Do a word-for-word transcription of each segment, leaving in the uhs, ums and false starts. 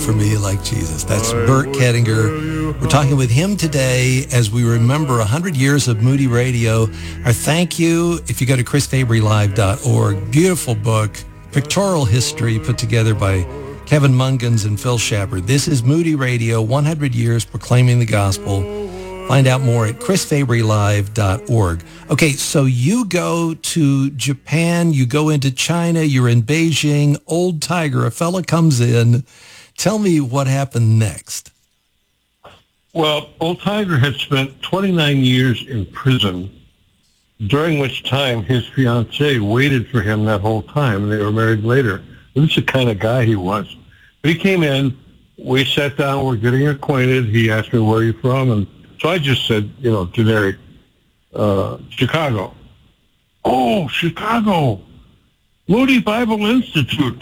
for me like Jesus. That's Bert Kettinger. We're talking with him today as we remember one hundred years of Moody Radio. Our thank you, if you go to chris fabry live dot org, beautiful book, pictorial history put together by Kevin Mungans and Phil Shepard. This is Moody Radio, one hundred years proclaiming the gospel. Find out more at chris fabry live dot org. Okay, so you go to Japan, you go into China, you're in Beijing, Old Tiger, a fella comes in. Tell me what happened next. Well, Old Tiger had spent twenty-nine years in prison, during which time his fiancée waited for him that whole time, and they were married later. This is the kind of guy he was. But he came in, we sat down, we're getting acquainted. He asked me, where are you from? And so I just said, you know, generic, uh, Chicago. Oh, Chicago, Moody Bible Institute.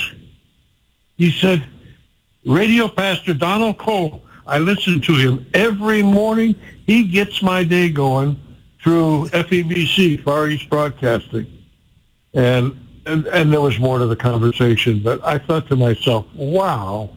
He said, Radio Pastor Donald Cole. I listen to him every morning. He gets my day going through F E B C, Far East Broadcasting. And, and, and there was more to the conversation, but I thought to myself, wow.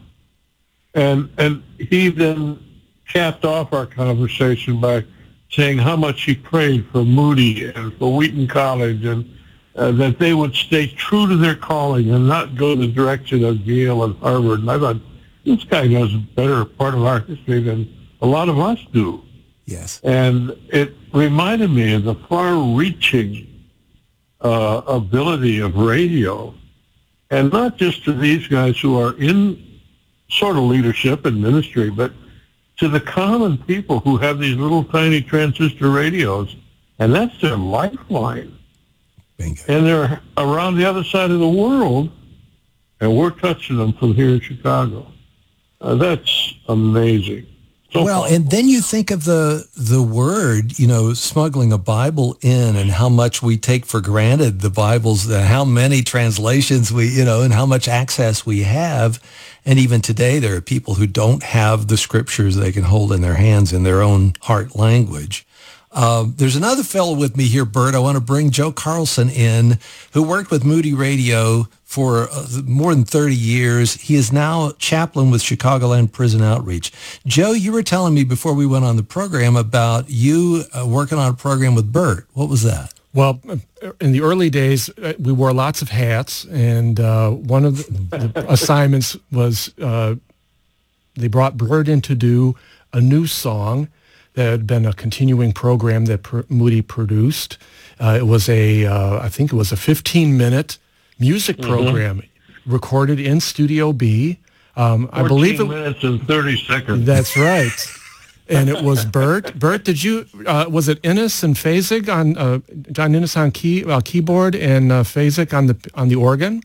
And, and he then capped off our conversation by saying how much he prayed for Moody and for Wheaton College, and uh, that they would stay true to their calling and not go the direction of Yale and Harvard. And I thought, this guy knows a better part of our history than a lot of us do. Yes. And it reminded me of the far-reaching uh, ability of radio, and not just to these guys who are in sort of leadership and ministry, but to the common people who have these little tiny transistor radios, and that's their lifeline. Bingo. And they're around the other side of the world, and we're touching them from here in Chicago. Uh, that's amazing. So well, powerful. And then you think of the the word, you know, smuggling a Bible in, and how much we take for granted the Bibles, the, how many translations we, you know, and how much access we have. And even today, there are people who don't have the scriptures they can hold in their hands in their own heart language. Uh, there's another fellow with me here, Bert. I want to bring Joe Carlson in, who worked with Moody Radio for uh, more than thirty years. He is now chaplain with Chicagoland Prison Outreach. Joe, you were telling me before we went on the program about you uh, working on a program with Bert. What was that? Well, in the early days, we wore lots of hats, and uh, one of the, the assignments was uh, they brought Bert in to do a new song that had been a continuing program that pr- Moody produced. Uh, it was a, uh, I think it was a fifteen-minute music mm-hmm. program recorded in Studio B. Um, I believe it minutes and thirty seconds. That's right. And it was Bert. Bert, did you, uh, was it Innes and Fazig on, uh, John Innes on key, uh, keyboard and uh, Fazig on the on the organ?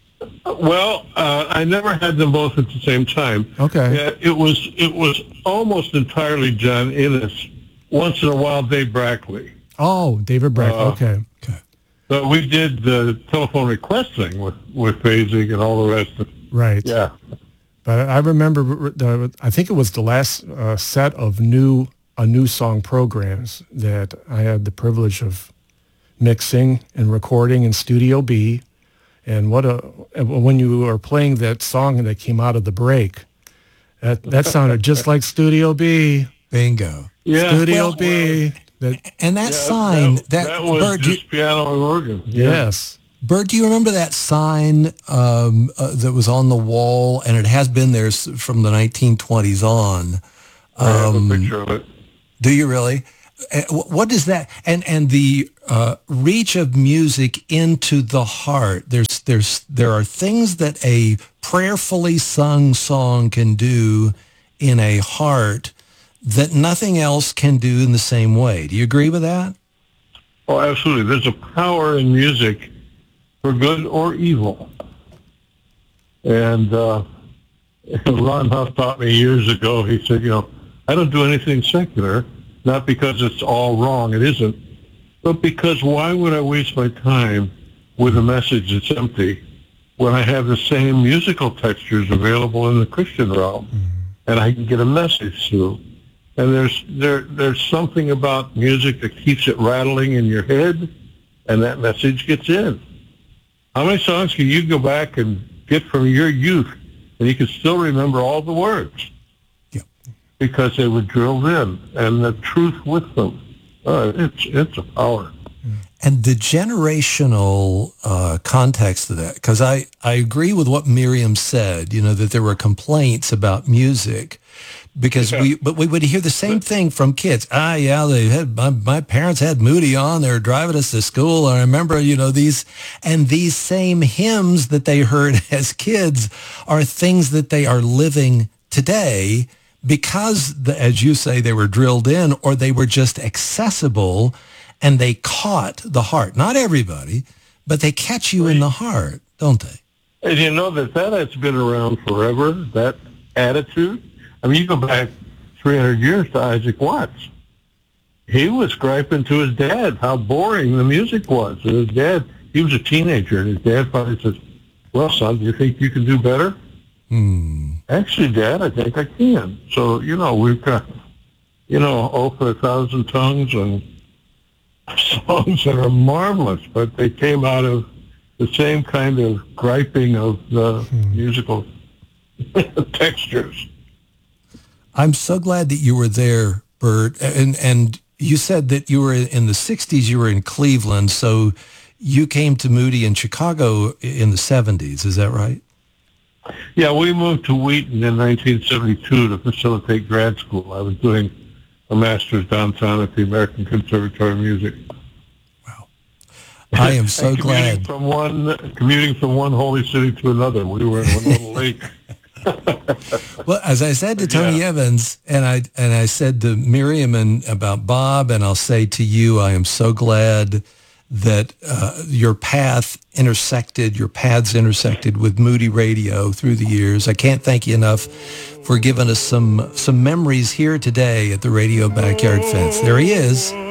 Well, uh, I never had them both at the same time. Okay. Yeah, it was it was almost entirely John Innes. Once in a while, Dave Brackley. Oh, David Brackley. Uh, okay. Okay. But we did the telephone requesting with with Fazig and all the rest of it. Right. Yeah. But I remember, the, I think it was the last uh, set of new a new song programs that I had the privilege of mixing and recording in Studio B. And what a when you were playing that song that came out of the break, that that sounded just like Studio B. Bingo. Yeah. Studio well, B. That, and that yeah, sign, that, that, that was Bert, just you, piano and organ. Yeah. yes. Bert, do you remember that sign um, uh, that was on the wall, and it has been there from the nineteen twenties on? I have Um, a picture of it. Do you really? Uh, what does that, and and the uh, reach of music into the heart? There's there's there are things that a prayerfully sung song can do in a heart that nothing else can do in the same way. Do you agree with that? Oh, absolutely. There's a power in music for good or evil. And uh, Ron Huff taught me years ago, he said, you know, I don't do anything secular, not because it's all wrong, it isn't, but because why would I waste my time with a message that's empty when I have the same musical textures available in the Christian realm, mm-hmm. and I can get a message through. And there's there there's something about music that keeps it rattling in your head, and that message gets in. How many songs can you go back and get from your youth and he could still remember all the words. Yeah. Because they were drilled in, and the truth with them. Uh, it's it's a power. And the generational uh, context of that, because I, I agree with what Miriam said, you know, that there were complaints about music, because Yeah. we, but we would hear the same thing from kids. Ah, yeah, they had, my, my parents had Moody on, they were driving us to school. I remember, you know, these, and these same hymns that they heard as kids are things that they are living today because, the, as you say, they were drilled in or they were just accessible. And they caught the heart. Not everybody, but they catch you in the heart, don't they? And you know that that has been around forever, that attitude. I mean, you go back three hundred years to Isaac Watts. He was griping to his dad how boring the music was. And his dad, he was a teenager, and his dad finally says, well, son, do you think you can do better? Hmm. Actually, Dad, I think I can. So, you know, we've got, you know, Oh for a Thousand Tongues and songs that are marvelous, but they came out of the same kind of griping of the Hmm. musical textures. I'm so glad that you were there, Bert. And and you said that you were in the sixties, you were in Cleveland, so you came to Moody in Chicago in the seventies, is that right? Yeah, we moved to Wheaton in nineteen seventy-two to facilitate grad school. I was doing a master's downtown at the American Conservatory of Music. Wow. I am so And commuting glad. From one, commuting from one holy city to another. We were in one little lake. Well, as I said to Tony Yeah. Evans, and I and I said to Miriam and about Bob, and I'll say to you, I am so glad that uh, your path intersected, your paths intersected with Moody Radio through the years. I can't thank you enough for giving us some some memories here today at the Radio Backyard Fence. There he is.